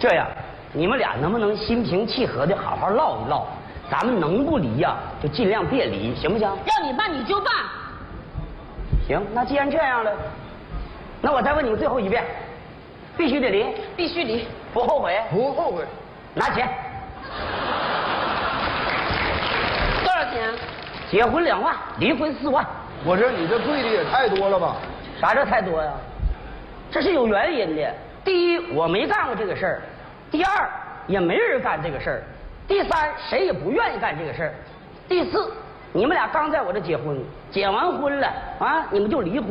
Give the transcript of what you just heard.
这样，你们俩能不能心平气和的好好唠一唠？咱们能不离呀，就尽量别离，行不行？ 要你办你就办。 行，那既然这样了，那我再问你最后一遍，必须得离？ 必须离。 不后悔？ 不后悔。 拿钱。 多少钱？ 结婚2万，离婚4万。 我说你这贵的也太多了吧？ 啥叫太多呀？这是有原因的。第一，我没干过这个事儿；第二，也没人干这个事儿；第三，谁也不愿意干这个事儿；第四，你们俩刚在我这结婚，结完婚了啊，你们就离婚。